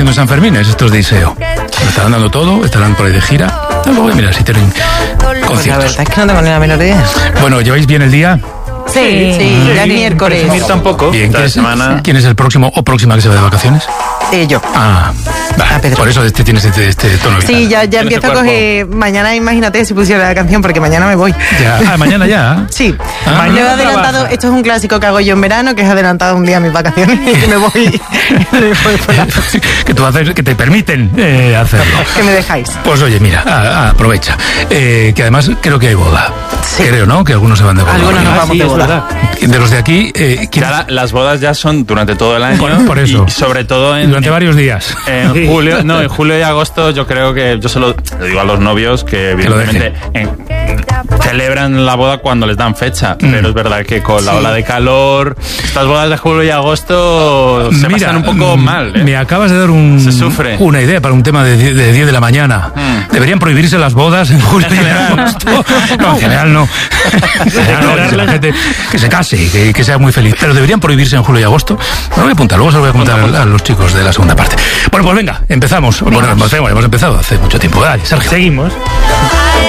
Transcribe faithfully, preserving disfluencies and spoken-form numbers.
en San Fermín, estos de Iseo. Lo estarán dando todo, estarán por ahí de gira. Luego voy a mirar si tienen conciertos. La verdad es que no tengo ni la menor idea. Bueno, ¿lleváis bien el día? Sí, sí, sí, ya es miércoles. Presumir tampoco. Bien, ¿quién es, semana... ¿quién es el próximo o próxima que se va de vacaciones? Eh, yo. Ah, vale, por eso este tienes este, este tono vital. Sí, ya, ya empiezo a coger. Mañana, imagínate si pusiera la canción, porque mañana me voy. Ya. Ah, mañana ya. Sí. Ah, mañana he mañana adelantado. trabaja. Esto es un clásico que hago yo en verano, que es adelantado un día mis vacaciones y me voy. me voy por la... que tú haces, que te permiten eh, hacerlo. Que me dejáis. Pues oye, mira, a, a, aprovecha. Eh, que además creo que hay boda. Sí. Creo, ¿no? Que algunos se van de boda. Algunos nos Ah, vamos sí, de es boda. verdad. De los de aquí, eh, ¿quién Ya la- las bodas ya son durante todo el año. Por- por eso. Y sobre todo en, durante varios días. en julio, no, en julio y agosto yo creo que yo se lo, le digo a los novios que Que lo evidentemente en- celebran la boda cuando les dan fecha, Mm. pero es verdad que con la Sí. ola de calor, estas bodas de julio y agosto se pasan un poco mm, mal, ¿eh? Me acabas de dar un, Se sufre. una idea para un tema de, die- de diez de la mañana. Mm. Deberían prohibirse las bodas en julio y en agosto. No, en general no. En general no, que la gente que se case, que, que sea muy feliz. Pero deberían prohibirse en julio y agosto. Me lo voy a apuntar, luego se lo voy a contar a, a los chicos de la segunda parte. Bueno, pues venga, empezamos. Bueno, hemos, hemos empezado hace mucho tiempo. Dale, Sergio. Seguimos.